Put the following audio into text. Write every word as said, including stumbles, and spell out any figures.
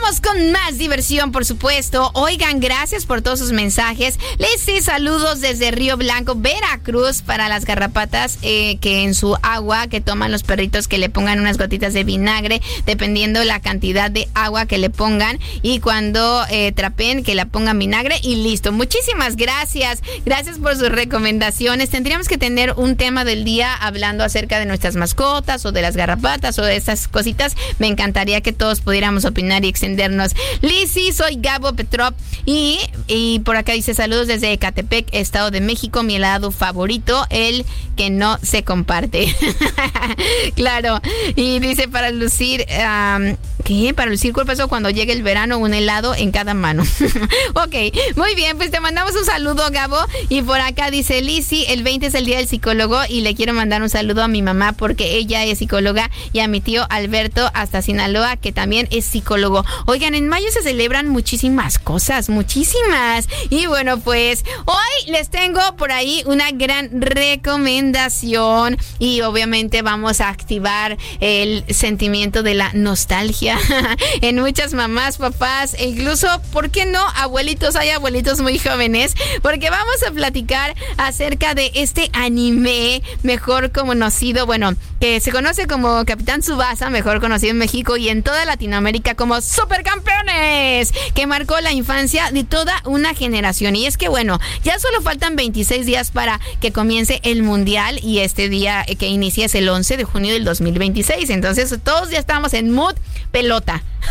vamos con más diversión, por supuesto. Oigan, gracias por todos sus mensajes. Les doy saludos desde Río Blanco, Veracruz, para las garrapatas eh, que en su agua que toman los perritos, que le pongan unas gotitas de vinagre, dependiendo la cantidad de agua que le pongan, y cuando eh, trapen, que la pongan vinagre y listo. Muchísimas gracias. Gracias por sus recomendaciones. Tendríamos que tener un tema del día hablando acerca de nuestras mascotas o de las garrapatas o de estas cositas. Me encantaría que todos pudiéramos opinar y extendernos. Lizzy, soy Gabo Petrov y, y por acá dice saludos desde Ecatepec, Estado de México. Mi helado favorito, el que no se comparte. Claro. Y dice para lucir, um, ¿qué? Para lucir cuerpo cuando llegue el verano, un helado en cada mano. Ok, muy bien, pues te mandamos un saludo, Gabo. Y por acá dice Lizzy, el veinte es el día del psicólogo y le quiero mandar un saludo a mi mamá porque ella es psicóloga, y a mi tío Alberto hasta Sinaloa, que también es psicólogo. Oigan, en mayo se celebran muchísimas cosas, muchísimas. Y bueno, pues hoy les tengo por ahí una gran recomendación y obviamente vamos a activar el sentimiento de la nostalgia en muchas mamás, papás e incluso, ¿por qué no? Abuelitos, hay abuelitos muy jóvenes, porque vamos a platicar acerca de este anime mejor conocido, bueno, que se conoce como Capitán Tsubasa, mejor conocido en México y en toda Latinoamérica como Supercampeones, que marcó la infancia de toda una generación. Y es que bueno, ya solo faltan veintiséis días para que comience el Mundial, y este día que inicia es el once de junio del dos mil veintiséis, entonces todos ya estamos en mood pelota.